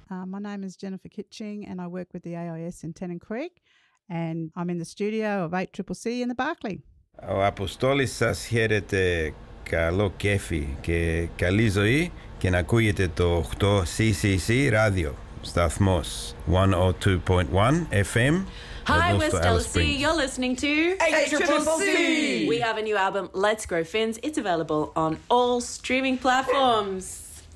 My name is Jennifer Kitching and I work with the AIS in Tennant Creek, and I'm in the studio of 8CCC in the Barclay. Ο Αποστόλης σας χαίρεται, καλό κέφι και καλή ζωή και να ακούγεται το 8CCC ράδιο σταθμός 102.1 FM. Hi, we're Stella C. You're listening to 8CCC. We have a new album, Let's Grow Fins. It's available on all streaming platforms.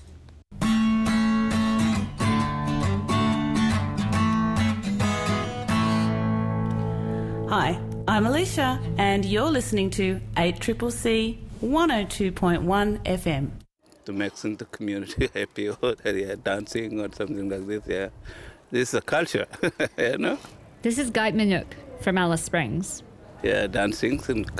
Hi, I'm Alicia, and you're listening to 8CCC 102.1 FM. To make the community happy, or dancing or something like this, yeah. This is a culture, you know. This is Gait Minuk from Alice Springs. Yeah, dancing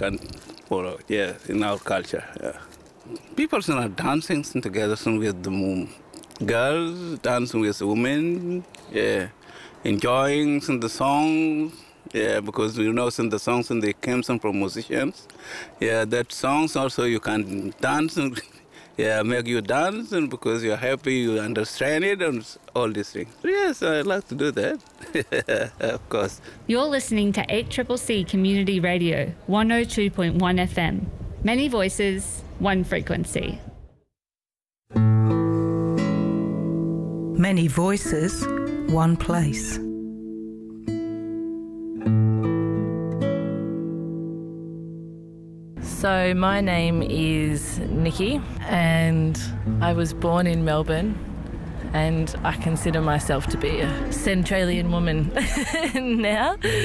in our culture. Yeah. People are dancing together with the girls, dancing with women, yeah, enjoying the songs. Yeah, because the songs and they came from musicians. Yeah, that songs also you can dance and make you dance, and because you're happy, you understand it and all these things. Yes, I like to do that. Of course. You're listening to 8CCC Community Radio, 102.1 FM. Many voices, one frequency. Many voices, one place. So my name is Nikki and I was born in Melbourne, and I consider myself to be a Centralian woman now.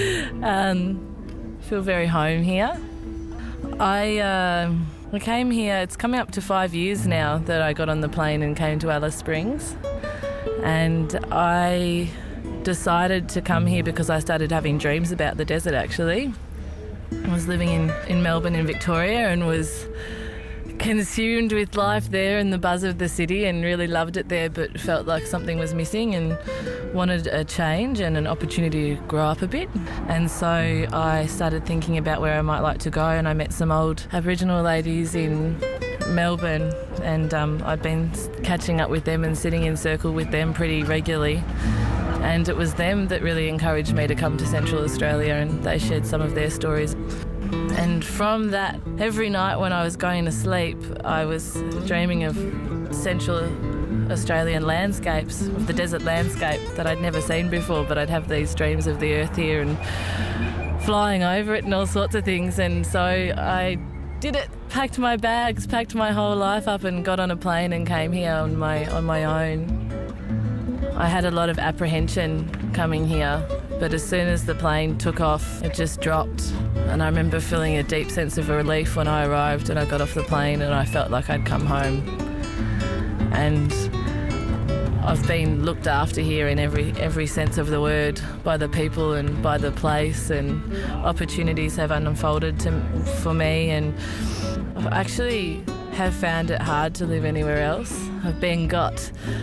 Feel very home here. I came here, it's coming up to 5 years now that I got on the plane and came to Alice Springs, and I decided to come here because I started having dreams about the desert actually. I was living in Melbourne in Victoria and was consumed with life there and the buzz of the city and really loved it there, but felt like something was missing and wanted a change and an opportunity to grow up a bit. And so I started thinking about where I might like to go, and I met some old Aboriginal ladies in Melbourne, and I'd been catching up with them and sitting in circle with them pretty regularly. And it was them that really encouraged me to come to Central Australia, and they shared some of their stories. And from that, every night when I was going to sleep, I was dreaming of Central Australian landscapes, of the desert landscape that I'd never seen before, but I'd have these dreams of the earth here and flying over it and all sorts of things. And so I did it, packed my bags, packed my whole life up and got on a plane and came here on my own. I had a lot of apprehension coming here, but as soon as the plane took off, it just dropped. And I remember feeling a deep sense of relief when I arrived and I got off the plane, and I felt like I'd come home. And I've been looked after here in every sense of the word, by the people and by the place, and opportunities have unfolded for me, and I've actually have found it hard to live anywhere else. I've been got.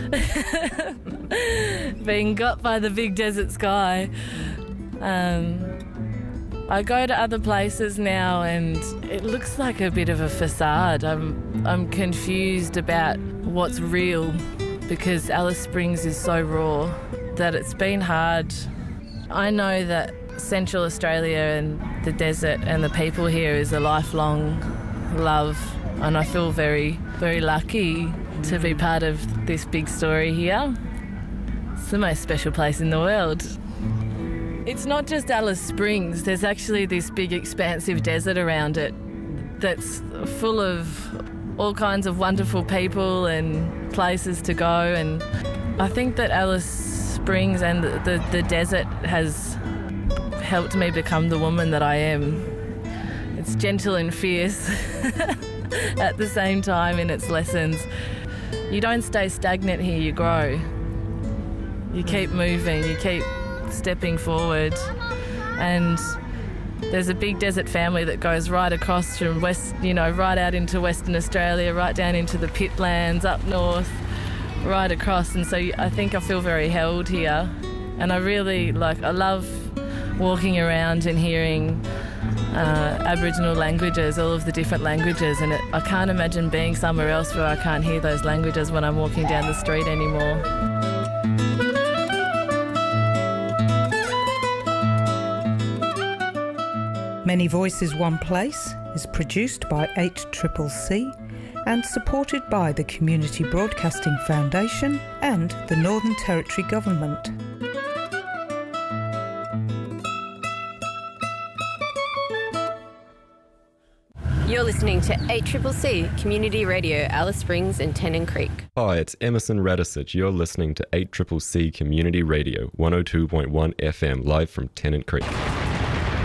Being got by the big desert sky. I go to other places now and it looks like a bit of a facade. I'm confused about what's real, because Alice Springs is so raw that it's been hard. I know that Central Australia and the desert and the people here is a lifelong love, and I feel very, very lucky to be part of this big story here. It's the most special place in the world. It's not just Alice Springs. There's actually this big expansive desert around it that's full of all kinds of wonderful people and places to go. And I think that Alice Springs and the desert has helped me become the woman that I am. It's gentle and fierce at the same time in its lessons. You don't stay stagnant here, you grow. You keep moving, you keep stepping forward. And there's a big desert family that goes right across from right out into Western Australia, right down into the Pitlands, up north, right across. And so I think I feel very held here. And I really I love walking around and hearing Aboriginal languages, all of the different languages, and I can't imagine being somewhere else where I can't hear those languages when I'm walking down the street anymore. Many Voices One Place is produced by 8CCC and supported by the Community Broadcasting Foundation and the Northern Territory Government. You're listening to 8CCC Community Radio, Alice Springs and Tennant Creek. Hi, it's Emerson Radisich. You're listening to 8CCC Community Radio, 102.1 FM, live from Tennant Creek.